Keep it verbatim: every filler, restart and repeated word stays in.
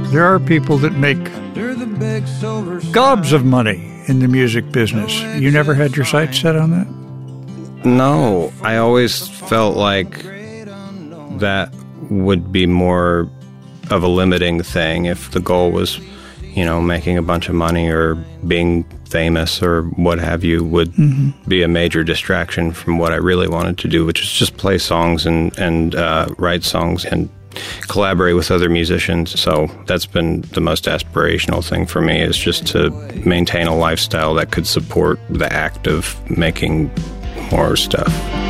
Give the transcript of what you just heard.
There are people that make gobs of money in the music business. You never had your sights set on that? No, I always felt like that would be more of a limiting thing if the goal was, you know, making a bunch of money or being famous or what have you would mm-hmm. be a major distraction from what I really wanted to do, which is just play songs and, and uh, write songs and collaborate with other musicians. So that's been the most aspirational thing for me, is just to maintain a lifestyle that could support the act of making more stuff.